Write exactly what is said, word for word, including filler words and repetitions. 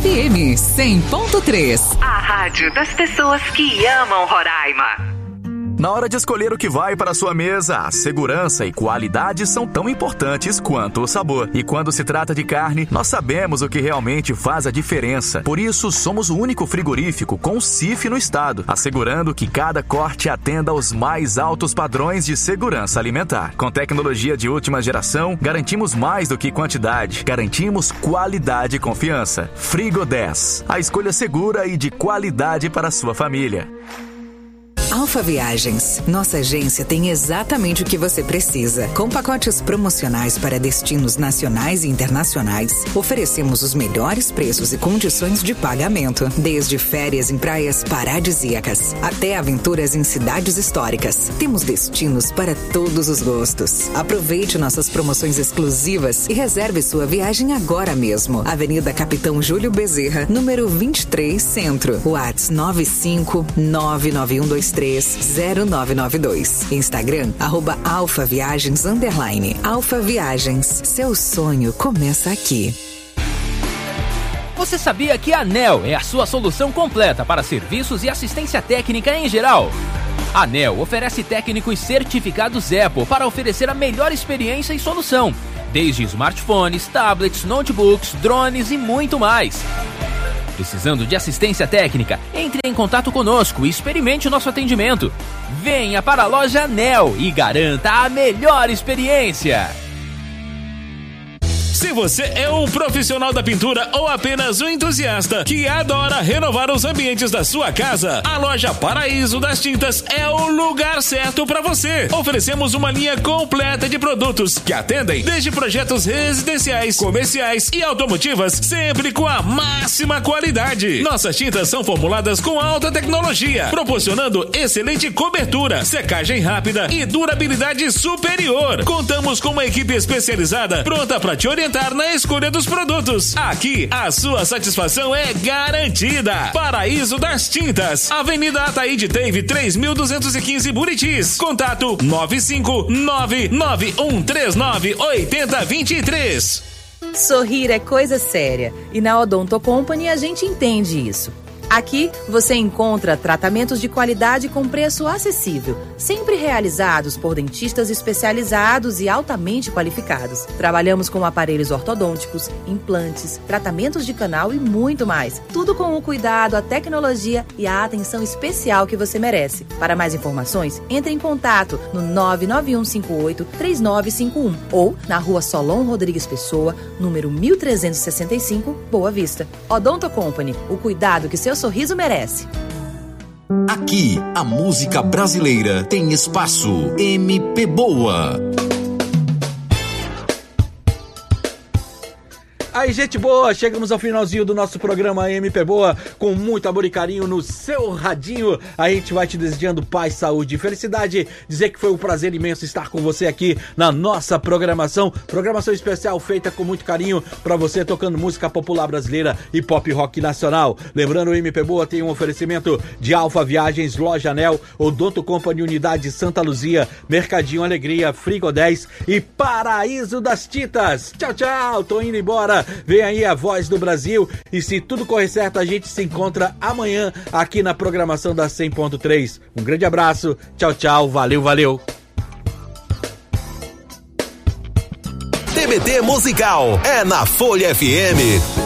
F M cem ponto três. A rádio das pessoas que amam Roraima. Na hora de escolher o que vai para a sua mesa, a segurança e qualidade são tão importantes quanto o sabor. E quando se trata de carne, nós sabemos o que realmente faz a diferença. Por isso, somos o único frigorífico com C I F no estado, assegurando que cada corte atenda aos mais altos padrões de segurança alimentar. Com tecnologia de última geração, garantimos mais do que quantidade, garantimos qualidade e confiança. Frigo dez, a escolha segura e de qualidade para a sua família. Alfa Viagens. Nossa agência tem exatamente o que você precisa. Com pacotes promocionais para destinos nacionais e internacionais, oferecemos os melhores preços e condições de pagamento. Desde férias em praias paradisíacas até aventuras em cidades históricas. Temos destinos para todos os gostos. Aproveite nossas promoções exclusivas e reserve sua viagem agora mesmo. Avenida Capitão Júlio Bezerra, número vinte e três, Centro. WhatsApp nove cinco nove nove um dois três zero nove nove dois. Instagram, arroba Alfa Viagens, underline. Alfa Viagens, seu sonho começa aqui. Você sabia que a ANEEL é a sua solução completa para serviços e assistência técnica em geral? A ANEEL oferece técnicos certificados Apple para oferecer a melhor experiência e solução, desde smartphones, tablets, notebooks, drones e muito mais. Precisando de assistência técnica? Entre em contato conosco e experimente o nosso atendimento. Venha para a loja ANEEL e garanta a melhor experiência. Se você é um profissional da pintura ou apenas um entusiasta que adora renovar os ambientes da sua casa, a loja Paraíso das Tintas é o lugar certo para você. Oferecemos uma linha completa de produtos que atendem desde projetos residenciais, comerciais e automotivas, sempre com a máxima qualidade. Nossas tintas são formuladas com alta tecnologia, proporcionando excelente cobertura, secagem rápida e durabilidade superior. Contamos com uma equipe especializada pronta para te orientar na escolha dos produtos. Aqui, a sua satisfação é garantida. Paraíso das Tintas, Avenida Ataíde Teve três mil duzentos e quinze, Buritis. Contato nove cinco nove nove um três nove oito zero dois três. Sorrir é coisa séria e na Odonto Company a gente entende isso. Aqui você encontra tratamentos de qualidade com preço acessível, sempre realizados por dentistas especializados e altamente qualificados. Trabalhamos com aparelhos ortodônticos, implantes, tratamentos de canal e muito mais. Tudo com o cuidado, a tecnologia e a atenção especial que você merece. Para mais informações, entre em contato no nove nove um cinco oito três nove cinco um ou na Rua Solon Rodrigues Pessoa, número mil trezentos e sessenta e cinco, Boa Vista. Odonto Company, o cuidado que seu sorriso merece. Aqui, a música brasileira tem espaço. M P Boa. Aí, gente boa, chegamos ao finalzinho do nosso programa M P Boa, com muito amor e carinho no seu radinho. A gente vai te desejando paz, saúde e felicidade, dizer que foi um prazer imenso estar com você aqui na nossa programação, programação especial feita com muito carinho pra você, tocando música popular brasileira e pop rock nacional. Lembrando, o M P Boa tem um oferecimento de Alfa Viagens, Loja ANEEL, Odonto Company, Unidade Santa Luzia, Mercadinho Alegria, Frigo dez e Paraíso das Tintas. Tchau, tchau, tô indo embora. Vem aí a Voz do Brasil e, se tudo correr certo, a gente se encontra amanhã aqui na programação da cem ponto três. Um grande abraço, tchau, tchau, valeu, valeu. T B T Musical é na Folha F M.